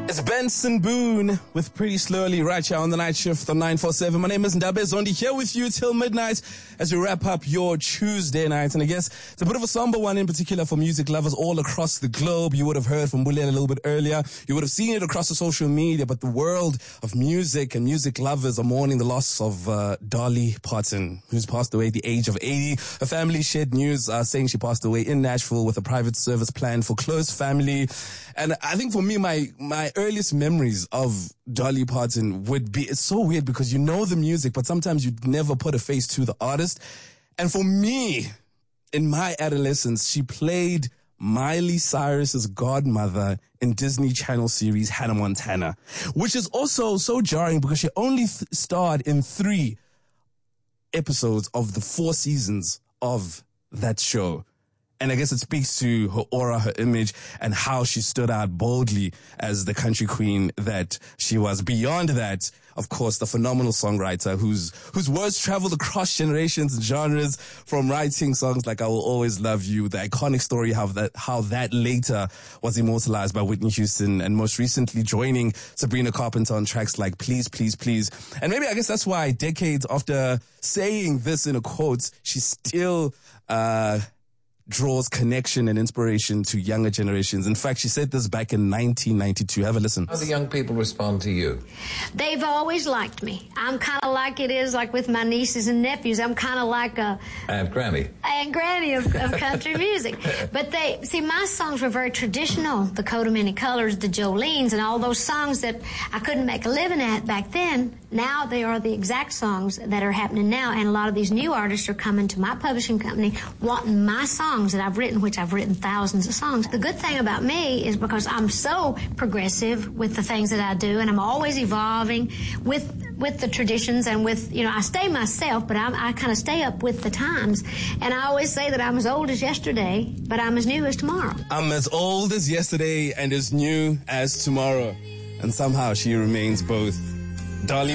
It's Benson Boone with Pretty Slowly right here on the night shift on 947. My name is Ndabe Zondi, here with you till midnight as we wrap up your Tuesday night. And I guess it's a bit of a somber one in particular for music lovers all across the globe. You would have heard from Bulele a little bit earlier. You would have seen it across the social media, but the world of music and music lovers are mourning the loss of Dolly Parton, who's passed away at the age of 80. Her family shared news saying she passed away in Nashville with a private service planned for close family. And I think for me, my earliest memories of Dolly Parton would be, it's so weird because you know the music, but sometimes you never put a face to the artist. And for me, in my adolescence, she played Miley Cyrus's godmother in Disney Channel series Hannah Montana, which is also so jarring because she only starred in 3 episodes of the 4 seasons of that show. And I guess it speaks to her aura, her image, and how she stood out boldly as the country queen that she was. Beyond that, of course, the phenomenal songwriter whose words traveled across generations and genres, from writing songs like I Will Always Love You, the iconic story how that later was immortalized by Whitney Houston, and most recently joining Sabrina Carpenter on tracks like Please, Please, Please. And maybe I guess that's why decades after saying this in a quote, she still draws connection and inspiration to younger generations. In fact, she said this back in 1992. Have a listen. How do young people respond to you? They've always liked me. I'm kind of like it is like with my nieces and nephews. I'm kind of like a Aunt Granny. Aunt Granny of country music. But they, see, my songs were very traditional. The Coat of Many Colors, the Jolenes, and all those songs that I couldn't make a living at back then. Now they are the exact songs that are happening now. And a lot of these new artists are coming to my publishing company wanting my songs that I've written, which I've written thousands of songs. The good thing about me is because I'm so progressive with the things that I do, and I'm always evolving with the traditions and with, I stay myself, but I kind of stay up with the times. And I always say that I'm as old as yesterday, but I'm as new as tomorrow. I'm as old as yesterday and as new as tomorrow. And somehow she remains both. Dolly